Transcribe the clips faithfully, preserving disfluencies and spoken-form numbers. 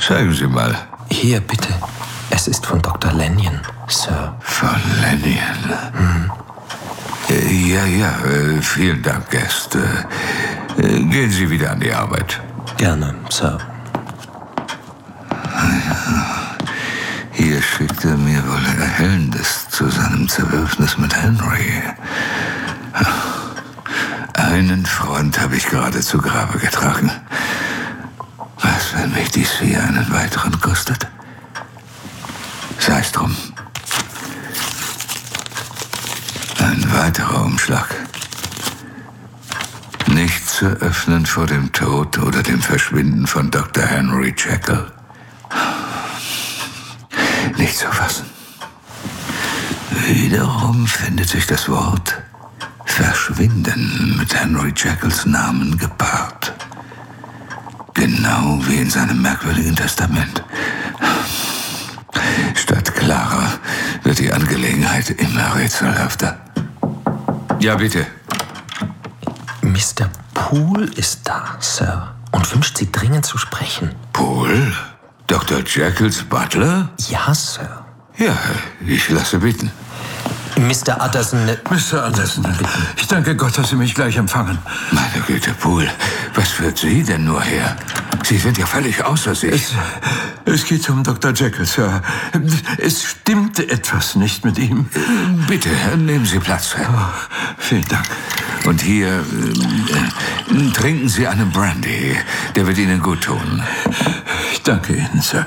Zeigen Sie mal. Hier, bitte. Es ist von Doktor Lanyon, Sir. Von Lanyon? Mhm. Äh, ja, ja, äh, vielen Dank, Guest. Äh, gehen Sie wieder an die Arbeit. Gerne, Sir. Hier schickt er mir wohl Erhellendes zu seinem Zerwürfnis mit Henry. Einen Freund habe ich gerade zu Grabe getragen. Was, wenn mich dies hier einen weiteren kostet? Sei es drum. Ein weiterer Umschlag. Nicht zu öffnen vor dem Tod oder dem Verschwinden von Doktor Henry Jekyll. Nicht zu fassen. Wiederum findet sich das Wort Verschwinden mit Henry Jekylls Namen gepaart. Genau wie in seinem merkwürdigen Testament. Statt klarer wird die Angelegenheit immer rätselhafter. Ja, bitte. Mister Poole ist da, Sir, und wünscht Sie dringend zu sprechen. Poole? Doktor Jekylls Butler? Ja, Sir. Ja, ich lasse bitten. Mister Utterson... Mister Utterson, ich danke Gott, dass Sie mich gleich empfangen. Meine Güte, Poole, was führt Sie denn nur her? Sie sind ja völlig außer sich. Es, es geht um Doktor Jekyll, Sir. Es stimmt etwas nicht mit ihm. Bitte, nehmen Sie Platz, Herr. Oh, vielen Dank. Und hier, äh, trinken Sie einen Brandy. Der wird Ihnen gut tun. Ich danke Ihnen, Sir.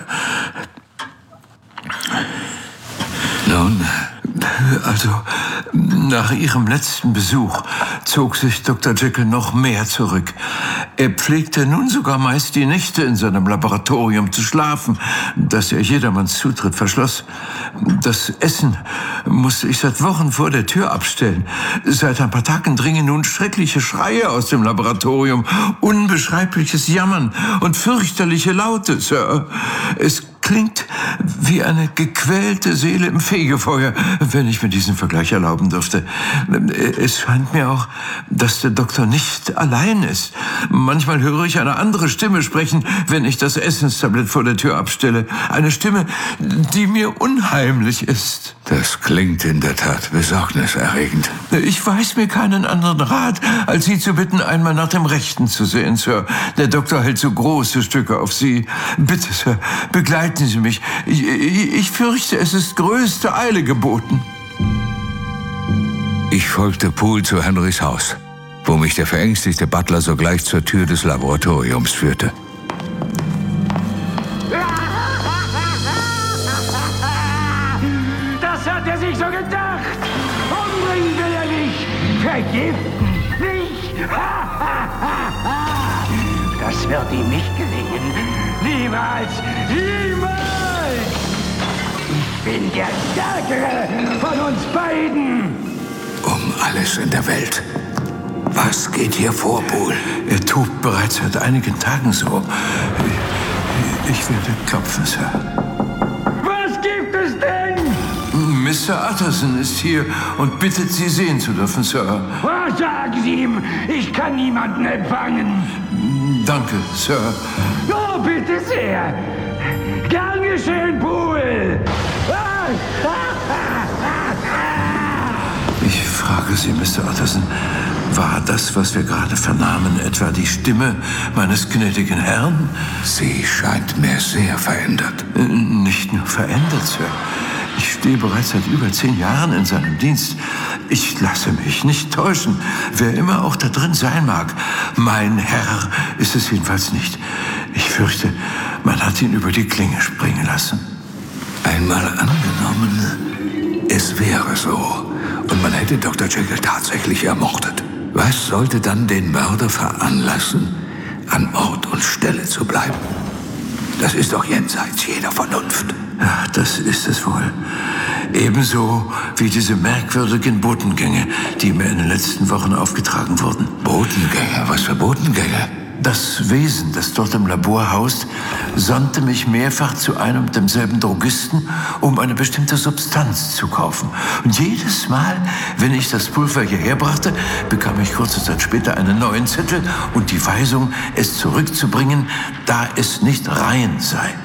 Nun? Also, nach Ihrem letzten Besuch zog sich Doktor Jekyll noch mehr zurück. Er pflegte nun sogar meist die Nächte in seinem Laboratorium zu schlafen, das er jedermanns Zutritt verschloss. Das Essen musste ich seit Wochen vor der Tür abstellen. Seit ein paar Tagen dringen nun schreckliche Schreie aus dem Laboratorium, unbeschreibliches Jammern und fürchterliche Laute, Sir. Es klingt wie eine gequälte Seele im Fegefeuer, wenn ich mir diesen Vergleich erlauben dürfte. Es scheint mir auch, dass der Doktor nicht allein ist. Manchmal höre ich eine andere Stimme sprechen, wenn ich das Essenstablett vor der Tür abstelle. Eine Stimme, die mir unheimlich ist. Das klingt in der Tat besorgniserregend. Ich weiß mir keinen anderen Rat, als Sie zu bitten, einmal nach dem Rechten zu sehen, Sir. Der Doktor hält so große Stücke auf Sie. Bitte, Sir, begleiten Sie mich. Ich, ich, ich fürchte, es ist größte Eile geboten. Ich folgte Poole zu Henrys Haus, wo mich der verängstigte Butler sogleich zur Tür des Laboratoriums führte. Das hat er sich so gedacht. Umbringen will er nicht. Vergiften nicht. Das wird ihm nicht gelingen. Niemals. Niemals. Ich bin der Stärkere von uns beiden. Um alles in der Welt. Was geht hier vor, Poole? Er tobt bereits seit einigen Tagen so. Ich, ich werde klopfen, Sir. Was gibt es denn? Mister Utterson ist hier und bittet, Sie sehen zu dürfen, Sir. Was sagen Sie ihm? Ich kann niemanden empfangen. Danke, Sir. Oh, bitte sehr. Gern geschehen, Poole. Ich frage Sie, Mister Utterson, war das, was wir gerade vernahmen, etwa die Stimme meines gnädigen Herrn? Sie scheint mir sehr verändert. Nicht nur verändert, Sir. Ich stehe bereits seit über zehn Jahren in seinem Dienst. Ich lasse mich nicht täuschen, wer immer auch da drin sein mag. Mein Herr ist es jedenfalls nicht. Ich fürchte, man hat ihn über die Klinge springen lassen. Einmal angenommen, es wäre so und man hätte Doktor Jekyll tatsächlich ermordet. Was sollte dann den Mörder veranlassen, an Ort und Stelle zu bleiben? Das ist doch jenseits jeder Vernunft. Ja, das ist es wohl. Ebenso wie diese merkwürdigen Botengänge, die mir in den letzten Wochen aufgetragen wurden. Botengänge? Was für Botengänge? Das Wesen, das dort im Labor haust, sandte mich mehrfach zu einem und demselben Drogisten, um eine bestimmte Substanz zu kaufen. Und jedes Mal, wenn ich das Pulver hierher brachte, bekam ich kurze Zeit später einen neuen Zettel und die Weisung, es zurückzubringen, da es nicht rein sei.